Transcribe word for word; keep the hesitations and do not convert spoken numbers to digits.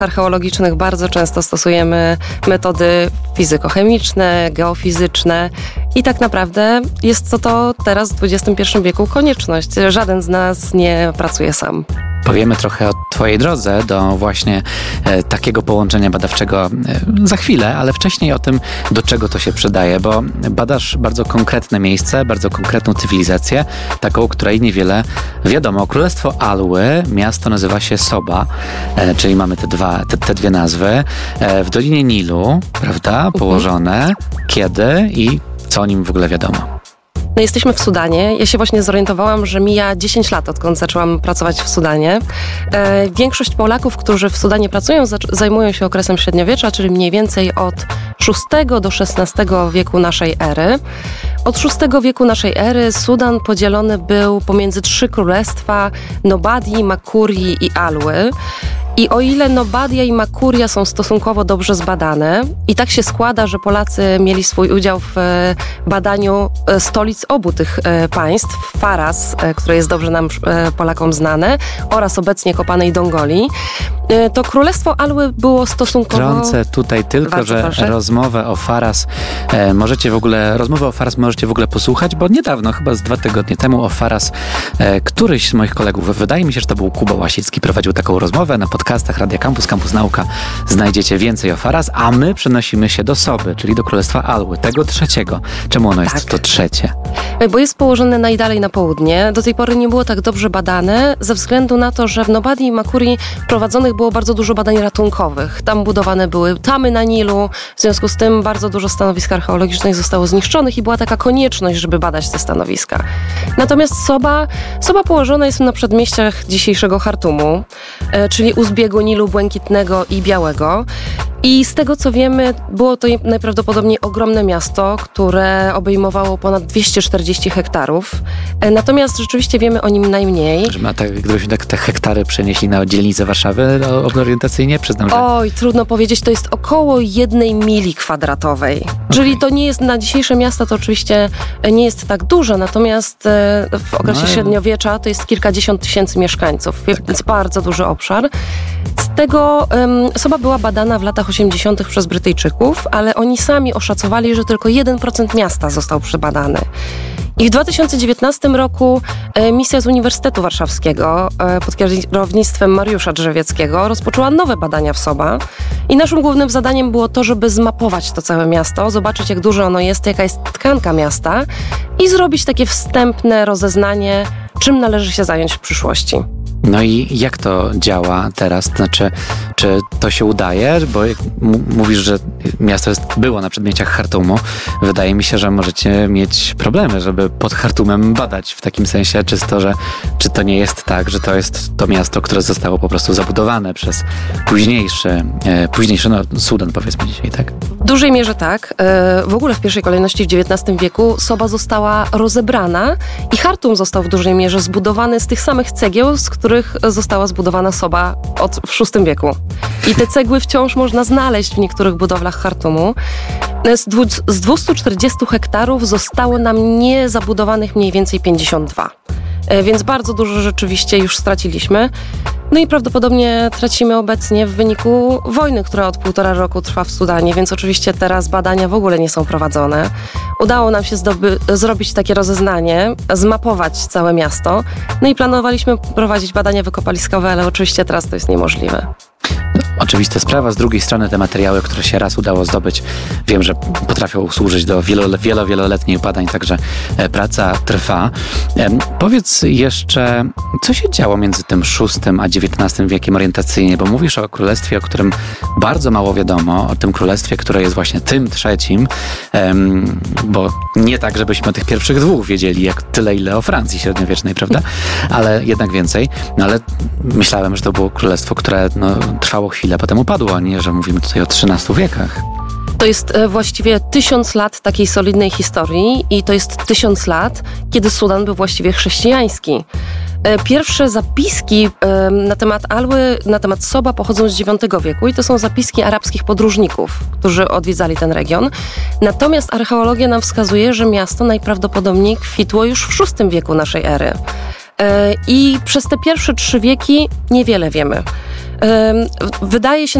archeologicznych bardzo często stosujemy metody fizykochemiczne, geofizyczne i tak naprawdę jest to, to teraz w dwudziestym pierwszym wieku konieczność. Żaden z nas nie pracuje sam. Powiemy trochę o twojej drodze do właśnie e, takiego połączenia badawczego e, za chwilę, ale wcześniej o tym, do czego to się przydaje, bo badasz bardzo konkretne miejsce, bardzo konkretną cywilizację, taką, o której niewiele wiadomo. Królestwo Alły, miasto nazywa się Soba, e, czyli mamy te, dwa, te, te dwie nazwy, e, w Dolinie Nilu, prawda, położone. Kiedy i co o nim w ogóle wiadomo? No, jesteśmy w Sudanie. Ja się właśnie zorientowałam, że mija dziesięć lat, odkąd zaczęłam pracować w Sudanie. E, większość Polaków, którzy w Sudanie pracują, zac- zajmują się okresem średniowiecza, czyli mniej więcej od szóstego do szesnastego wieku naszej ery. Od szóstego wieku naszej ery Sudan podzielony był pomiędzy trzy królestwa: Nobadii, Makurii i Alły. I o ile Nobadia i Makuria są stosunkowo dobrze zbadane i tak się składa, że Polacy mieli swój udział w badaniu stolic obu tych państw, Faras, które jest dobrze nam Polakom znane, oraz obecnie kopanej Dongoli, to Królestwo Alły było stosunkowo... Trącę tutaj tylko, Bardzo że proszę. rozmowę o Faras e, możecie w ogóle, rozmowę o Faras możecie w ogóle posłuchać, bo niedawno, chyba z dwa tygodnie temu o Faras e, któryś z moich kolegów, wydaje mi się, że to był Kuba Łasicki, prowadził taką rozmowę na podcastach Radia Campus, Campus Nauka. Znajdziecie więcej o Faras, a my przenosimy się do Soby, czyli do Królestwa Alły, tego trzeciego. Czemu ono jest tak. to trzecie? Bo jest położone najdalej na południe. Do tej pory nie było tak dobrze badane, ze względu na to, że w Nobadii i Makurii prowadzonych było bardzo dużo badań ratunkowych. Tam budowane były tamy na Nilu, w związku z tym bardzo dużo stanowisk archeologicznych zostało zniszczonych i była taka konieczność, żeby badać te stanowiska. Natomiast Soba, Soba położona jest na przedmieściach dzisiejszego Chartumu, e, czyli u zbiegu Nilu Błękitnego i Białego. I z tego, co wiemy, było to najprawdopodobniej ogromne miasto, które obejmowało ponad dwieście czterdzieści hektarów. Natomiast rzeczywiście wiemy o nim najmniej. A tak, gdybyśmy tak te hektary przenieśli na dzielnicę Warszawy orientacyjnie, przyznam, że... Oj, trudno powiedzieć, to jest około jednej mili kwadratowej. Okay. Czyli to nie jest, na dzisiejsze miasta to oczywiście nie jest tak dużo, natomiast w okresie no, średniowiecza to jest kilkadziesiąt tysięcy mieszkańców, tak. Więc bardzo duży obszar. Z tego um, Soba była badana w latach osiemdziesiątych przez Brytyjczyków, ale oni sami oszacowali, że tylko jeden procent miasta został przebadany. I w dwa tysiące dziewiętnastym roku e, misja z Uniwersytetu Warszawskiego e, pod kierownictwem Mariusza Drzewieckiego rozpoczęła nowe badania w Soba. I naszym głównym zadaniem było to, żeby zmapować to całe miasto, zobaczyć, jak duże ono jest, jaka jest tkanka miasta i zrobić takie wstępne rozeznanie, czym należy się zająć w przyszłości. No i jak to działa teraz? Znaczy, czy to się udaje? Bo m- mówisz, że miasto jest, było na przedmieściach Chartumu. Wydaje mi się, że możecie mieć problemy, żeby pod Chartumem badać w takim sensie czysto, że czy to nie jest tak, że to jest to miasto, które zostało po prostu zabudowane przez późniejszy, e, późniejszy no, Sudan, powiedzmy dzisiaj, tak? W dużej mierze tak. E, w ogóle w pierwszej kolejności w dziewiętnastym wieku Soba została rozebrana i Chartum został w dużej mierze zbudowany z tych samych cegieł, z których została zbudowana Soba od, w szóstym wieku. I te cegły wciąż można znaleźć w niektórych budowlach Chartumu. Z, dwu, z dwieście czterdzieści hektarów zostało nam niezabudowanych mniej więcej pięćdziesiąt dwa. Więc bardzo dużo rzeczywiście już straciliśmy. No i prawdopodobnie tracimy obecnie w wyniku wojny, która od półtora roku trwa w Sudanie, więc oczywiście teraz badania w ogóle nie są prowadzone. Udało nam się zdoby- zrobić takie rozeznanie, zmapować całe miasto. No i planowaliśmy prowadzić badania wykopaliskowe, ale oczywiście teraz to jest niemożliwe. Oczywista sprawa. Z drugiej strony te materiały, które się raz udało zdobyć, wiem, że potrafią służyć do wielo, wielo, wieloletnich badań, także praca trwa. Powiedz jeszcze, co się działo między tym szóstym a dziewiętnastym wiekiem orientacyjnie, bo mówisz o królestwie, o którym bardzo mało wiadomo, o tym królestwie, które jest właśnie tym trzecim, bo nie tak, żebyśmy o tych pierwszych dwóch wiedzieli, jak tyle, ile o Francji średniowiecznej, prawda? Ale jednak więcej. No ale myślałem, że to było królestwo, które no, trwało chwilę, potem upadło, a nie, że mówimy tutaj o trzynastu wiekach. To jest właściwie tysiąc lat takiej solidnej historii i to jest tysiąc lat, kiedy Sudan był właściwie chrześcijański. Pierwsze zapiski na temat Alły, na temat Soba pochodzą z dziewiątego wieku i to są zapiski arabskich podróżników, którzy odwiedzali ten region. Natomiast archeologia nam wskazuje, że miasto najprawdopodobniej kwitło już w szóstym wieku naszej ery. I przez te pierwsze trzy wieki niewiele wiemy. wydaje się